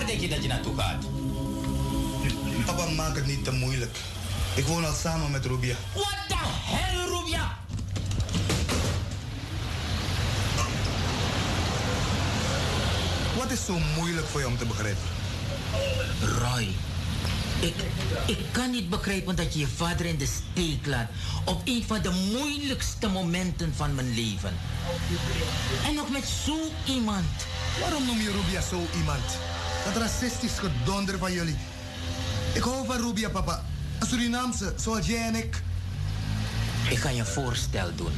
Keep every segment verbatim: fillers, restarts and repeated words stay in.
Waar denk je dat je naartoe gaat? Papa, maak het niet te moeilijk. Ik woon al samen met Rubia. What the hell, Rubia? Wat is zo moeilijk voor je om te begrijpen? Roy, ik, ik kan niet begrijpen dat je je vader in de steek laat op een van de moeilijkste momenten van mijn leven. En nog met zo iemand. Waarom noem je Rubia zo iemand? Dat racistisch gedonder van jullie. Ik hou van Rubia, papa. Een Surinaamse, zoals jij en ik. Ik ga je een voorstel doen.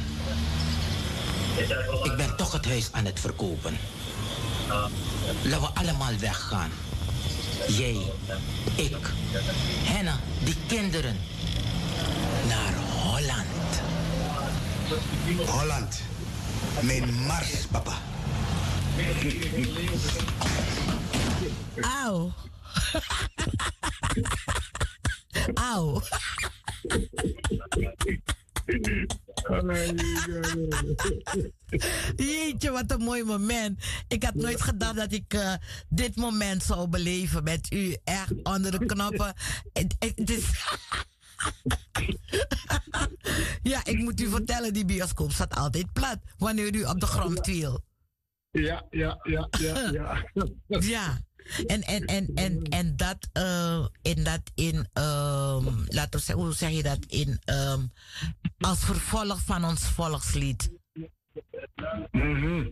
Ik ben toch het huis aan het verkopen. Laten we allemaal weggaan. Jij, ik, Henna, die kinderen. Naar Holland. Holland. Mijn Mars, papa. Auw. Auw. Jeetje, wat een mooi moment. Ik had nooit gedacht dat ik uh, dit moment zou beleven met u. Echt onder de knoppen. Het, het is... Ja, ik moet u vertellen, die bioscoop staat altijd plat wanneer u op de grond viel. Ja, ja, ja, ja, ja. Ja. En, en, en, en, en dat, uh, in dat in, um, laten we zeggen, hoe zeg je dat, in, um, als vervolg van ons volkslied. Mm-hmm.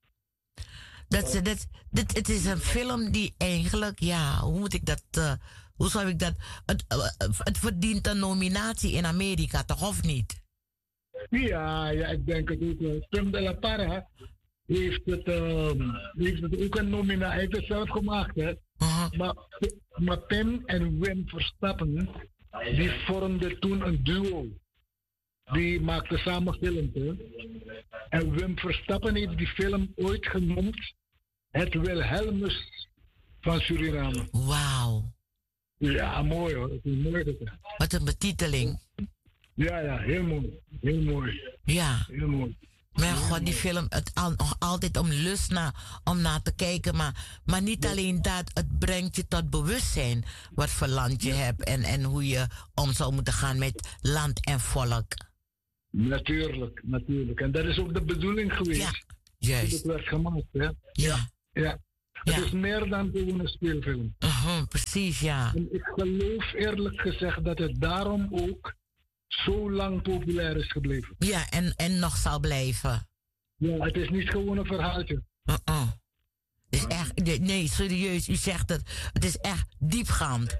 Dat, dat, dit, het is een film die eigenlijk, ja, hoe moet ik dat, uh, hoe zou ik dat, het, uh, het verdient een nominatie in Amerika, toch of niet? Ja, ja, ik denk het ook wel. Tim de la Parra heeft het, um, heeft het ook een nominatie. Hij heeft het zelf gemaakt, hè. Uh-huh. Maar, maar Tim en Wim Verstappen, die vormden toen een duo. Die maakten samen films, hè. En Wim Verstappen heeft die film ooit genoemd het Wilhelmus van Suriname. Wauw. Ja, mooi hoor. Het is mooi dat. Wat een betiteling. Ja, ja, heel mooi. Heel mooi. Ja. Heel mooi. Mijn god, die film, het al, nog altijd om lust na, om naar te kijken. Maar, maar niet alleen dat, het brengt je tot bewustzijn wat voor land je hebt en, en hoe je om zou moeten gaan met land en volk. Natuurlijk, natuurlijk. En dat is ook de bedoeling geweest. Ja, juist. Dat het werd gemaakt, hè? Ja. Ja. Het ja. is meer dan gewoon een speelfilm. Uh-huh, precies, ja. En ik geloof eerlijk gezegd dat het daarom ook zo lang populair is gebleven. Ja, en, en nog zal blijven. Ja, het is niet gewoon een verhaaltje. Uh-uh. Het is echt, nee, serieus, u zegt het. Het is echt diepgaand.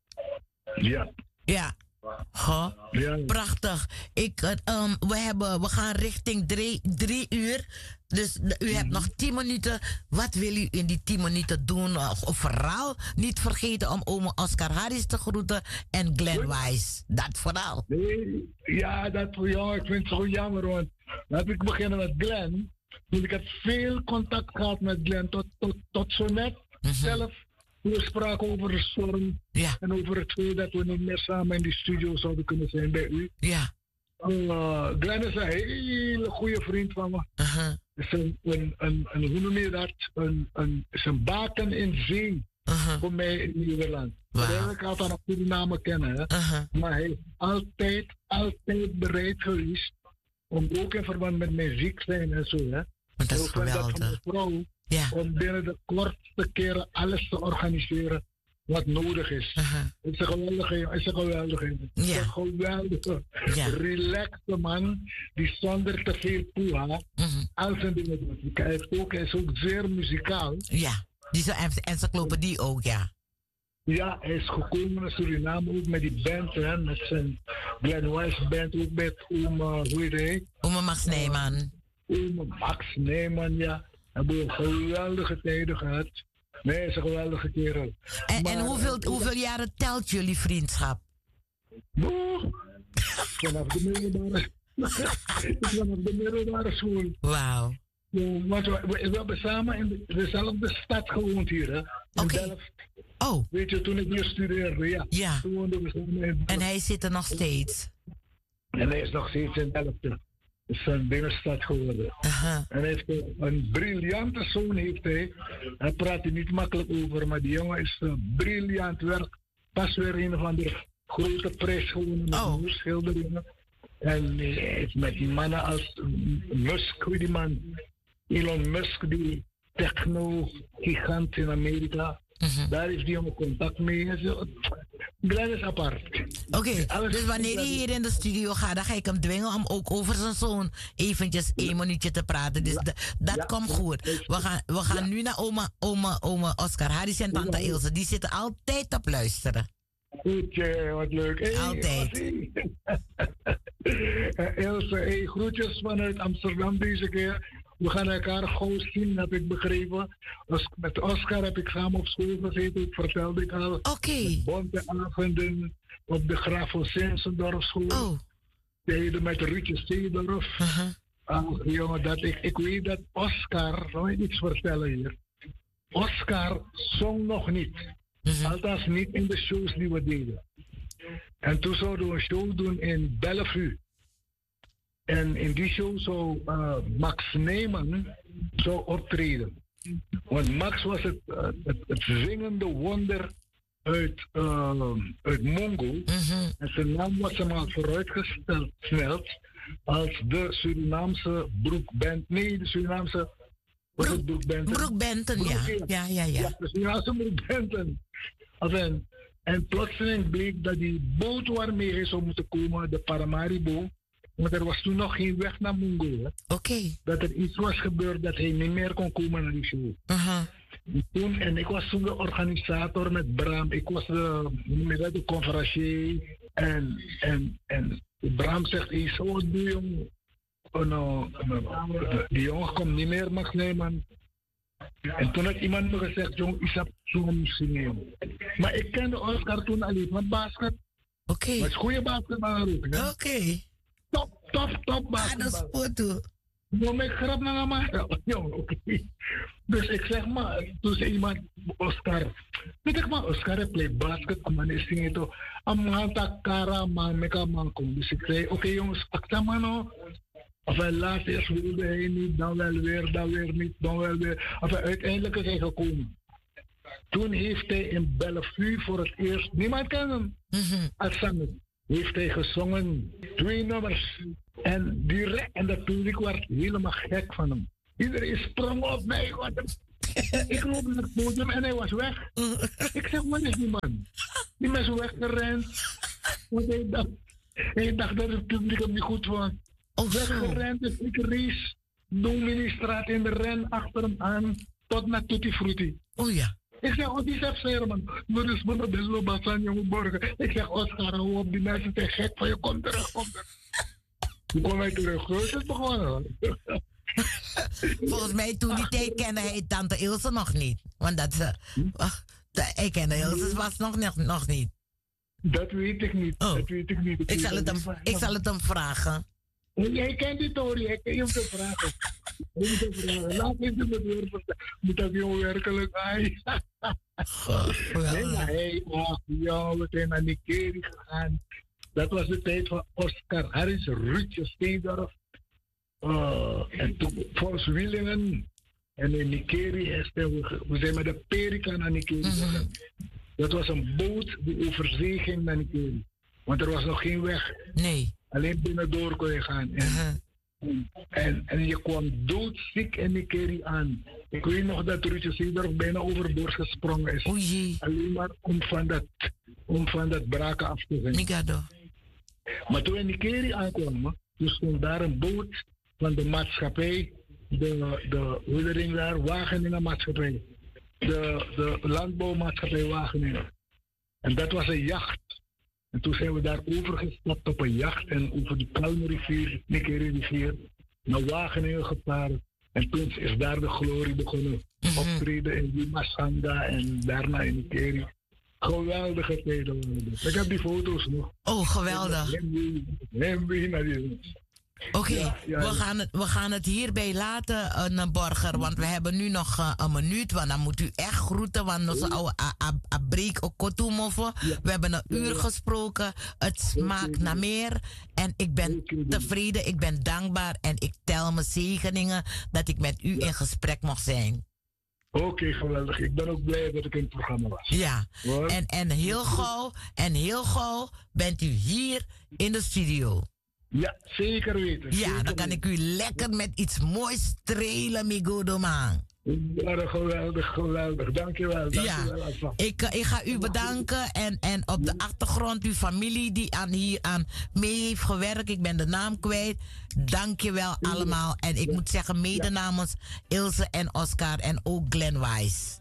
Ja. Ja. Huh? Ja. Prachtig. Ik, um, we, hebben, we gaan richting drie, drie uur. Dus u hebt mm-hmm. nog tien minuten. Wat wil u in die tien minuten doen? Of, of vooral niet vergeten om ome Oscar Harris te groeten en Glenn Wise. Dat vooral. Nee, ja, dat, ja, ik vind het zo jammer. Want laat ik beginnen met Glenn. Dus ik heb veel contact gehad met Glenn. Tot, tot, tot zo net mm-hmm. zelf. We spraken over de storm ja. en over het feit dat we niet meer samen in die studio zouden kunnen zijn bij u. Ja. Uh, Glenn is een hele goede vriend van me. Uh-huh. Is een, een, een, een, hoe noem je dat? Een, een, is een baken in zee uh-huh. voor mij in Nederland. Wow. Ik had haar op Suriname kennen, hè? Uh-huh. Maar hij is altijd, altijd bereid geweest om ook in verband met mijn ziek zijn en zo, hè. Dat is geweldig. Dat van vrouw, ja. om binnen de kortste keren alles te organiseren wat nodig is. Uh-huh. Het is een geweldige, het is een geweldige, het is een geweldige, ja. relaxte man die zonder te veel poeha uh-huh. al zijn dingen doet. Hij, heeft ook, hij is ook zeer muzikaal. Ja, die zo'n encyclopedie ook, ja. Ja, hij is gekomen naar Suriname ook met die band, hè, met zijn Glenn Wise band, ook met Ome, hoe heet hij? Ome Max Nijman. Ome Max Nijman, ja. Hebben we geweldige tijden gehad. Nee, hij is een geweldige kerel. En, maar, en hoeveel, uh, hoeveel jaren telt jullie vriendschap? Boe! Vanaf de middelbare, vanaf de middelbare school. Wauw. Ja, want we, we, we hebben samen in dezelfde stad gewoond hier, hè. Oké. Okay. Oh. Weet je, toen ik hier studeerde, ja. Ja. Toen woonden we samen in en hij zit er nog steeds? En hij is nog steeds in Delft. is een binnenstad geworden. Uh-huh. En hij heeft een, een briljante zoon heeft hij. Hij praat er niet makkelijk over, maar die jongen is uh, briljant werk. Pas weer een van de grote prijs gewonnen met Oh. schilderingen. En hij heeft met die mannen als Musk, hoe die man, Elon Musk, die techno-gigant in Amerika. Mhm. Daar heeft die jongen contact mee. En zo. Dat is apart. Oké, Alles- dus wanneer hij hier in de studio gaat, dan ga ik hem dwingen om ook over zijn zoon eventjes één minuutje te praten. Dus d- dat Ja. komt goed. We gaan, we gaan nu naar oma, oma, oma Oscar Harris en tante Ilse. Die zitten altijd op luisteren. Goedje, wat leuk. Hey, Altijd. Ossie. Eh, Ilse, hey, groetjes vanuit Amsterdam deze keer. We gaan elkaar gauw zien, heb ik begrepen. Os- met Oscar heb ik samen op school gezeten, dat vertelde ik al. Oké. Bonte avonden op de Graaf van Sensendorfschool. Oh. Deden met Ruudje Steedorf. Uh-huh. Ah, jongen, dat ik, ik weet dat Oscar, zal ik iets vertellen hier. Oscar zong nog niet. Mhm. Althans niet in de shows die we deden. En toen zouden we een show doen in Bellevue. En in die show zou uh, Max Neyman zou optreden. Want Max was het, uh, het, het zingende wonder uit, uh, uit Mongo. Mhm. En zijn naam was hem al vooruitgesteld snel als de Surinaamse broekband. Nee, de Surinaamse was het broekband. Broek Benton, ja. Broek, Ja, ja, ja. Ja, de Surinaamse broekband. En, en plotseling bleek dat die boot waarmee hij zou moeten komen, de Paramaribo, want er was toen nog geen weg naar Mongo. hè, Oké. Dat er iets was gebeurd dat hij niet meer kon komen naar die show. Uh-huh. Toen, en ik was toen de organisator met Bram. Ik was de, hoe noem je dat, de conferencier. En, en, en Bram zegt, hey, zo wat doe je, jongen? Oh, nou, nou, die jongen komt niet meer, Max Neyman. En toen had iemand me gezegd, jong, ik heb zo'n zingen, jongen. Maar ik kende Oscar toen al niet van basket. Oké. Maar het is goede basketballer ook, hè? Oké. Top, top, top Ah, dat is basketballer. foto. Moet ik grap naar maar. Jongen, oké. Dus ik zeg maar, toen zei iemand, Oscar. Weet ik maar, Oscar heeft play basket, man, is zingen toch. Amanta kara man, meka man kom. Dus ik zei, oké okay, jongens, acta man nou. Of hij laat eerst wilde hij niet, dan wel weer, dan weer niet, dan wel weer. Of hij uiteindelijk is hij gekomen. Toen heeft hij in Bellevue voor het eerst, niemand kent hem, Mhm. als zanger, heeft hij gezongen twee nummers. En, direct, en dat publiek werd helemaal gek van hem. Iedereen sprong op mij. Wat een- ik loop naar het podium en hij was weg. Ik zeg, wat is die man? Die man is weggerend. Want hij dacht, hij dacht dat het publiek hem niet goed vond. Oh, zo. Weggerend, dus ik race Dominiestraat in de ren achter hem aan tot naar Tutti Frutti. Oh ja. Ik zeg, oh, die zegt zeer, man. Dat is van de Beslo Bassan, jonge borgen. Ik zeg, Oscar, hou op, die mensen zijn gek van je, kom terug, kom terug. Toen kwam hij terug, het is begonnen. Volgens mij toen die tijd kende hij tante Ilse nog niet. Want dat ze... Wacht, de- ik kende Ilse was nog, nog, nog niet. Dat weet ik niet, Oh. dat weet ik niet. Ik zal het hem, ik zal het hem vragen. Jij kent die Tori, ik kan je hem te vragen. Je moet hem vragen. Laat me de deur vertellen. Moet dat jongen werkelijk ai. Goh, Nee, geweldig. maar hij, ach, ja, we zijn naar Nikeri gegaan. Dat was de tijd van Oscar Harris, Ruudje Steedorf. Uh, en toen Fons Wielingen. En in Nikeri is hij, we, we zijn met de Perica naar Nikeri gegaan. Dat was een boot die over zee ging naar Nikeri. Want er was nog geen weg. Nee. Alleen binnendoor kon je gaan. En, Uh-huh. en, en je kwam doodziek in Nikeri aan. Ik weet nog dat Ruudje Steedorf bijna overboord gesprongen is. O jee. Alleen maar om van dat, om van dat braken af te zijn. Migado. Maar toen we in Nikeri aankwamen, toen stond daar een boot van de maatschappij, de, de hoe heet het daar, Wageningen maatschappij. De, de landbouwmaatschappij Wageningen. En dat was een jacht. En toen zijn we daar overgestapt op een jacht en over de Kalmerivier, Nikeri rivier, naar Wageningen gepaard. En toen is daar de glorie begonnen. Mhm. Optreden in die Masanga en daarna in Nikeri. Geweldige tijden waren dat. Ik heb die foto's nog. Oh, geweldig. Hem wie naar die. Oké, okay, ja, ja, we, gaan het, we gaan het hierbij laten, uh, Borger. Want we hebben nu nog uh, een minuut. Want dan moet u echt groeten. Want onze oude break ook kotumoffen. We hebben een uur gesproken. Het smaakt naar meer. En ik ben tevreden. Ik ben dankbaar. En ik tel mijn zegeningen dat ik met u in gesprek mocht zijn. Oké, okay, geweldig. Ik ben ook blij dat ik in het programma was. Ja, en, en heel gauw, en heel gauw bent u hier in de studio. Ja, zeker weten. Ja, zeker dan kan weten. ik u lekker met iets moois strelen, mi godo man. Ja, geweldig, geweldig. Dankjewel. Dankjewel ja, ik, ik ga u bedanken. En, en op de achtergrond uw familie die aan, hier aan mee heeft gewerkt. Ik ben de naam kwijt. Dankjewel allemaal. En ik moet zeggen, mede namens Ilse en Oscar en ook Glenn Wise.